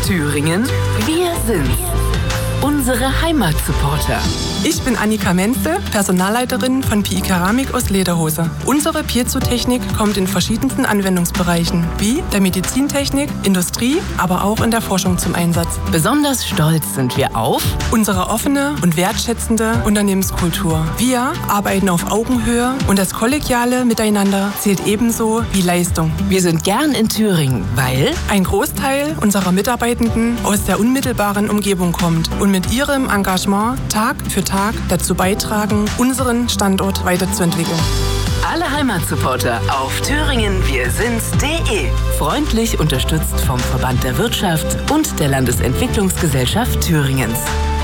Thüringen, wir sind's. Unsere Heimatsupporter. Ich bin Annika Menze, Personalleiterin von PI Keramik aus Lederhose. Unsere Piezo-Technik kommt in verschiedensten Anwendungsbereichen, wie der Medizintechnik, Industrie, aber auch in der Forschung zum Einsatz. Besonders stolz sind wir auf unsere offene und wertschätzende Unternehmenskultur. Wir arbeiten auf Augenhöhe und das kollegiale Miteinander zählt ebenso wie Leistung. Wir sind gern in Thüringen, weil ein Großteil unserer Mitarbeitenden aus der unmittelbaren Umgebung kommt und mit ihrem Engagement Tag für Tag dazu beitragen, unseren Standort weiterzuentwickeln. Alle Heimatsupporter auf thüringenwirsinds.de. Freundlich unterstützt vom Verband der Wirtschaft und der Landesentwicklungsgesellschaft Thüringens.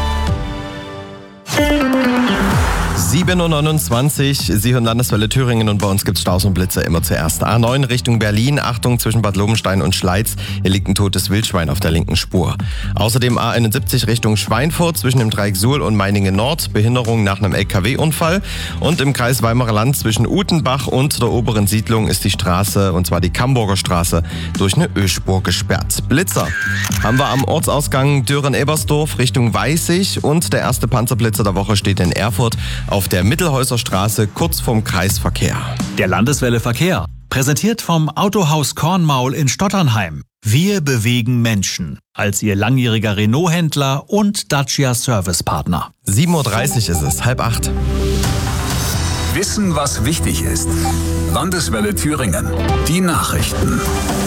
7.29 Uhr, Sie hören Landeswelle Thüringen und bei uns gibt es Staus und Blitze immer zuerst. A9 Richtung Berlin, Achtung zwischen Bad Lobenstein und Schleiz, hier liegt ein totes Wildschwein auf der linken Spur. Außerdem A71 Richtung Schweinfurt zwischen dem Dreieck Suhl und Meiningen Nord, Behinderung nach einem LKW-Unfall. Und im Kreis Weimarer Land zwischen Utenbach und der oberen Siedlung ist die Straße, und zwar die Kamburger Straße, durch eine Ölspur gesperrt. Blitzer haben wir am Ortsausgang Dören-Ebersdorf Richtung Weißig und der erste Panzerblitzer der Woche steht in Erfurt auf der Mittelhäuser Straße kurz vorm Kreisverkehr. Der Landeswelle Verkehr, präsentiert vom Autohaus Kornmaul in Stotternheim. Wir bewegen Menschen als Ihr langjähriger Renault-Händler und Dacia Servicepartner. 7.30 Uhr ist es, 7:30. Wissen, was wichtig ist. Landeswelle Thüringen. Die Nachrichten.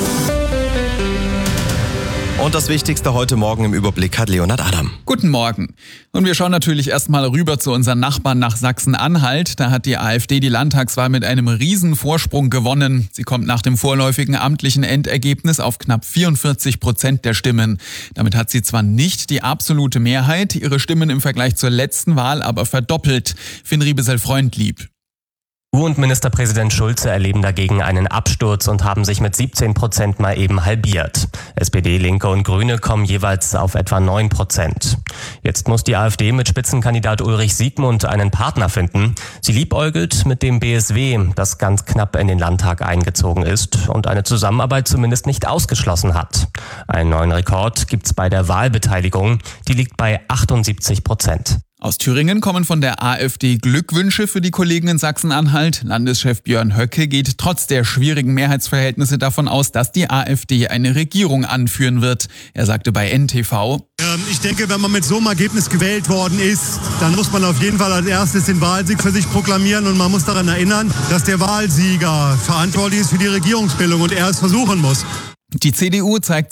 Und das Wichtigste heute Morgen im Überblick hat Leonhard Adam. Guten Morgen. Und wir schauen natürlich erstmal rüber zu unseren Nachbarn nach Sachsen-Anhalt. Da hat die AfD die Landtagswahl mit einem Riesenvorsprung gewonnen. Sie kommt nach dem vorläufigen amtlichen Endergebnis auf knapp 44% der Stimmen. Damit hat sie zwar nicht die absolute Mehrheit, ihre Stimmen im Vergleich zur letzten Wahl aber verdoppelt. Finn Riebesel-Freundlieb. Und Ministerpräsident Schulze erleben dagegen einen Absturz und haben sich mit 17% mal eben halbiert. SPD, Linke und Grüne kommen jeweils auf etwa 9%. Jetzt muss die AfD mit Spitzenkandidat Ulrich Siegmund einen Partner finden. Sie liebäugelt mit dem BSW, das ganz knapp in den Landtag eingezogen ist und eine Zusammenarbeit zumindest nicht ausgeschlossen hat. Einen neuen Rekord gibt's bei der Wahlbeteiligung. Die liegt bei 78%. Aus Thüringen kommen von der AfD Glückwünsche für die Kollegen in Sachsen-Anhalt. Landeschef Björn Höcke geht trotz der schwierigen Mehrheitsverhältnisse davon aus, dass die AfD eine Regierung anführen wird. Er sagte bei NTV: Ich denke, wenn man mit so einem Ergebnis gewählt worden ist, dann muss man auf jeden Fall als erstes den Wahlsieg für sich proklamieren und man muss daran erinnern, dass der Wahlsieger verantwortlich ist für die Regierungsbildung und er es versuchen muss. Die CDU zeigt